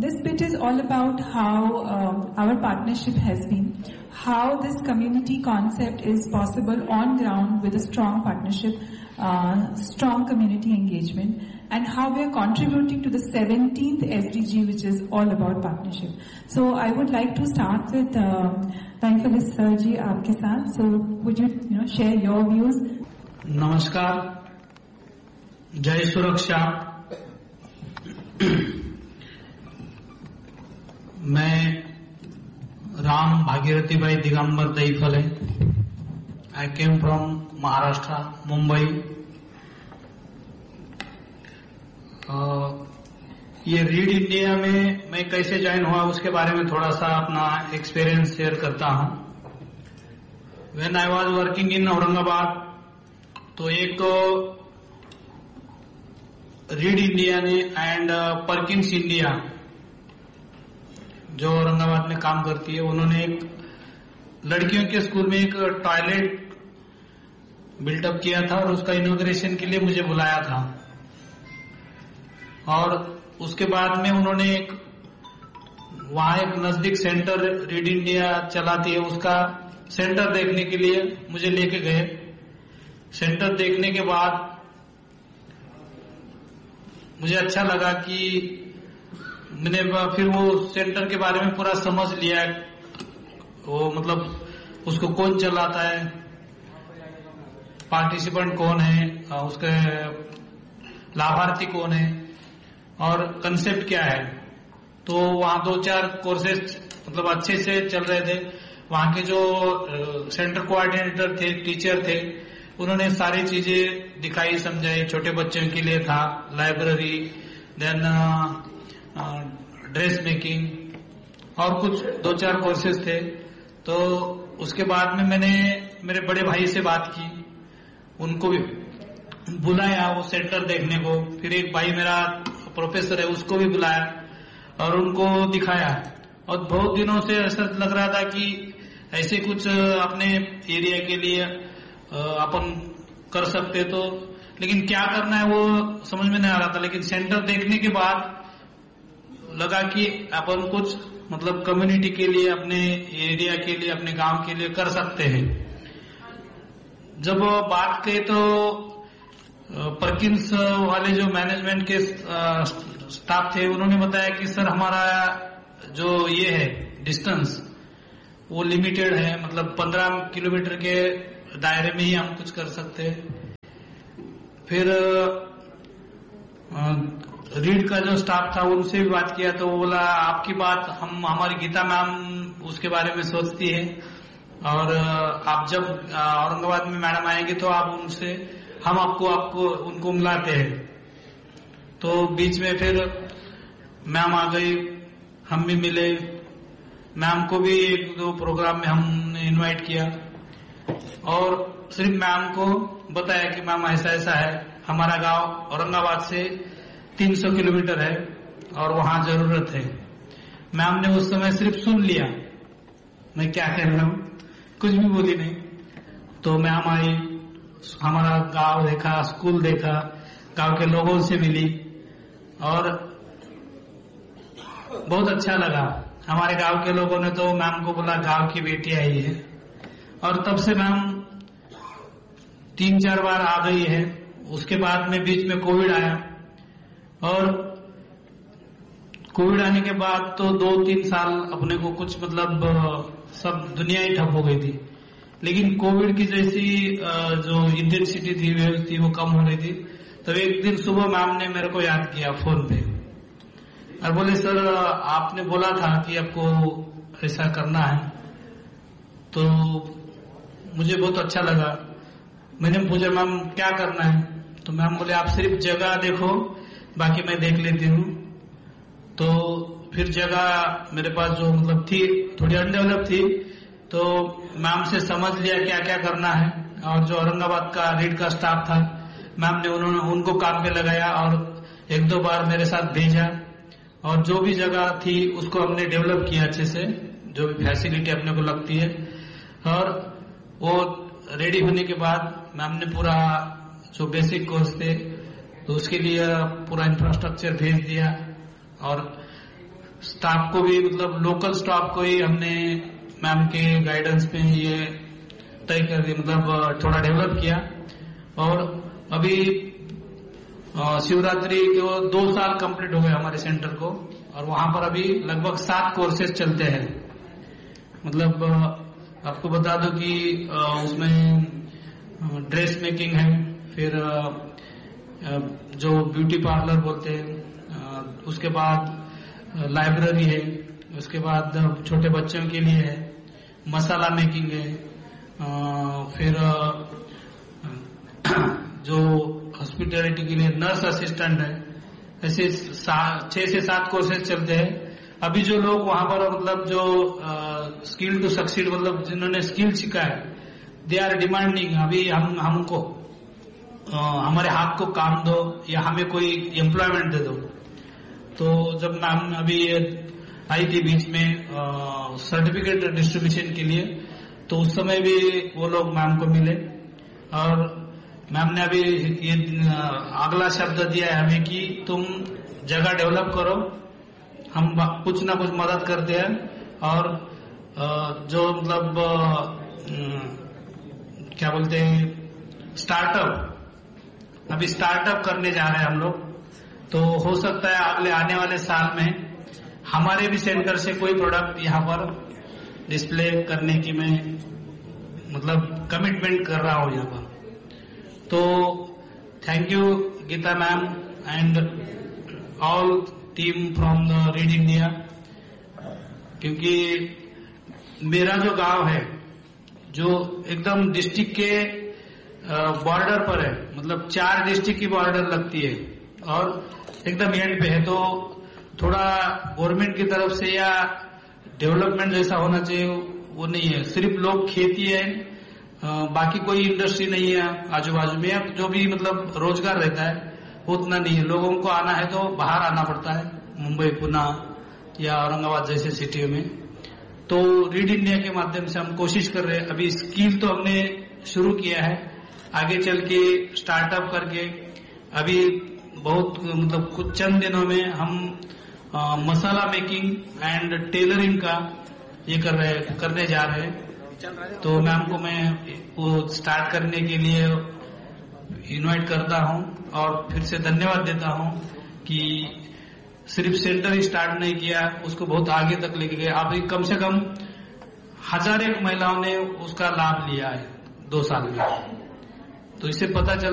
this bit is all about how our partnership has been, how this community concept is possible on ground with a strong partnership, strong community engagement, and how we are contributing to the 17th SDG, which is all about partnership. So I would like to start with Thankfully Sir ji aapke saath. So would you share your views? नमस्कार, जय सुरक्षा। मैं राम भागीरथी भाई दिगंबर दहीफले। आई came from Maharashtra, Mumbai. ये read India में मैं कैसे join हुआ उसके बारे में थोड़ा सा अपना एक्सपीरियंस शेयर करता हूं। When I was working in Aurangabad, तो एक तो रीड इंडिया ने एंड परकिंस इंडिया जो औरंगाबाद में काम करती है, उन्होंने एक लड़कियों के स्कूल में एक टॉयलेट बिल्टअप किया था और उसका इनॉग्रेशन के लिए मुझे बुलाया था। और उसके बाद में उन्होंने वहां एक नजदीक सेंटर रीड इंडिया चलाती है, उसका सेंटर देखने के लिए मुझे लेके गए। सेंटर देखने के बाद मुझे अच्छा लगा कि मैंने फिर वो सेंटर के बारे में पूरा समझ लिया। वो मतलब उसको कौन चलाता है, पार्टिसिपेंट कौन है, उसके लाभार्थी कौन है और कंसेप्ट क्या है। तो वहां 2-4 कोर्सेज मतलब अच्छे से चल रहे थे। वहां के जो सेंटर कोऑर्डिनेटर थे, टीचर थे, उन्होंने सारी चीजें दिखाई समझाई। छोटे बच्चों के लिए था लाइब्रेरी, देन ड्रेस मेकिंग और कुछ 2-4 कोर्सेज थे। तो उसके बाद में मैंने मेरे बड़े भाई से बात की, उनको भी बुलाया वो सेंटर देखने को। फिर एक भाई मेरा प्रोफेसर है, उसको भी बुलाया और उनको दिखाया। और बहुत दिनों से ऐसा लग रहा था कि ऐसे कुछ अपने एरिया के लिए अपन कर सकते, तो लेकिन क्या करना है वो समझ में नहीं आ रहा था। लेकिन सेंटर देखने के बाद लगा कि अपन कुछ मतलब कम्युनिटी के लिए, अपने एरिया के लिए, अपने गांव के लिए कर सकते हैं। जब बात करें तो परकिंस वाले जो मैनेजमेंट के स्टाफ थे, उन्होंने बताया कि सर हमारा जो ये है डिस्टेंस वो लिमिटेड है, मतलब 15 किलोमीटर के दायरे में ही हम कुछ कर सकते हैं। फिर रीड का जो स्टाफ था उनसे भी बात किया, तो वो बोला आपकी बात हम, हमारी गीता मैम उसके बारे में सोचती है और आप जब औरंगाबाद में मैडम आएंगे तो आप उनसे, हम आपको उनको मिलाते हैं। तो बीच में फिर मैम आ गई, हम भी मिले। मैम को भी 1-2 प्रोग्राम में हमने इनवाइट किया और सिर्फ मैम को बताया कि मैम ऐसा ऐसा है, हमारा गांव औरंगाबाद से 300 किलोमीटर है और वहां जरूरत है। मैम ने उस समय सिर्फ सुन लिया, मैं क्या कह रहा हूं, कुछ भी बोली नहीं। तो मैम आई, हमारा गांव देखा, स्कूल देखा, गांव के लोगों से मिली और बहुत अच्छा लगा। हमारे गांव के लोगों ने तो मैम को बोला गांव की बेटी आई है। और तब से मैम 3-4 बार आ गई है। उसके बाद में बीच में कोविड आया और कोविड आने के बाद तो 2-3 साल अपने को कुछ मतलब सब दुनिया ही ठप हो गई थी। लेकिन कोविड की जैसी जो इंटेंसिटी थी, वेव थी, वो कम हो रही थी। तब एक दिन सुबह मैम ने मेरे को याद किया फोन पे और बोले सर आपने बोला था कि आपको ऐसा करना है। तो मुझे बहुत अच्छा लगा। मैंने पूछा मैम क्या करना है, तो मैम बोले आप सिर्फ जगह देखो, बाकी मैं देख लेती हूँ। तो फिर जगह मेरे पास जो मतलब थी थोड़ी अनडेवलप थी, तो मैम से समझ लिया क्या क्या करना है। और जो औरंगाबाद का रीड का स्टाफ था, मैम ने उनको काम पे लगाया और 1-2 बार मेरे साथ भेजा और जो भी जगह थी उसको हमने डेवलप किया अच्छे से, जो भी फैसिलिटी अपने को लगती है। और वो रेडी होने के बाद मैम ने पूरा जो बेसिक कोर्स थे तो उसके लिए पूरा इंफ्रास्ट्रक्चर भेज दिया और स्टाफ को भी मतलब लोकल स्टाफ को ही हमने मैम के गाइडेंस पे ये तय कर दिया, मतलब थोड़ा डेवलप किया। और अभी शिवरात्रि को 2 साल कंप्लीट हो गए हमारे सेंटर को, और वहां पर अभी लगभग 7 कोर्सेज चलते हैं। मतलब आपको बता दो कि उसमें ड्रेस मेकिंग है, फिर जो ब्यूटी पार्लर बोलते हैं, उसके बाद लाइब्रेरी है, उसके बाद छोटे बच्चों के लिए है, मसाला मेकिंग है, फिर जो हॉस्पिटैलिटी के लिए नर्स असिस्टेंट है। ऐसे 6 से 7 कोर्सेज चलते हैं। अभी जो लोग वहां पर मतलब जो स्किल टू सक्सीड, मतलब जिन्होंने स्किल सीखा है, दे आर डिमांडिंग अभी हमको हमारे हाथ को काम दो या हमें कोई एम्प्लॉयमेंट दे दो। तो जब मैम अभी आई थी बीच में सर्टिफिकेट डिस्ट्रीब्यूशन के लिए, तो उस समय भी वो लोग मैम को मिले, और मैम ने अभी ये अगला शब्द दिया है हमें कि तुम जगह डेवलप करो, हम कुछ ना कुछ मदद करते हैं। और जो मतलब क्या बोलते हैं स्टार्टअप, अभी स्टार्टअप करने जा रहे हैं हम लोग। तो हो सकता है अगले आने वाले साल में हमारे भी सेंटर से कोई प्रोडक्ट यहाँ पर डिस्प्ले करने की मैं मतलब कमिटमेंट कर रहा हूँ यहाँ पर। तो thank you Gita ma'am and all team from the read India, क्योंकि मेरा जो गांव है जो एकदम डिस्ट्रिक्ट के बॉर्डर पर है, मतलब 4 डिस्ट्रिक्ट की बॉर्डर लगती है और एकदम एंड पे है। तो थोड़ा गवर्नमेंट की तरफ से या डेवलपमेंट जैसा होना चाहिए वो नहीं है। सिर्फ लोग खेती है, बाकी कोई इंडस्ट्री नहीं है आजू बाजू में। जो भी मतलब रोजगार रहता है उतना नहीं है। लोगों को आना है तो बाहर आना पड़ता है, मुंबई, पुणे या औरंगाबाद जैसे सिटियों में। तो रीड इंडिया के माध्यम से हम कोशिश कर रहे हैं। अभी स्कीम तो हमने शुरू किया है, आगे चल के स्टार्टअप करके अभी बहुत मतलब कुछ चंद दिनों में हम मसाला मेकिंग एंड टेलरिंग का ये करने जा रहे हैं। तो मैम को मैं वो स्टार्ट करने के लिए इनवाइट करता हूं और फिर से धन्यवाद देता हूं कि सिर्फ सेंटर ही स्टार्ट नहीं किया, उसको बहुत आगे तक लेके गए। अभी कम से कम 1000 महिलाओं ने उसका लाभ लिया है 2 साल में। तो इससे पता चल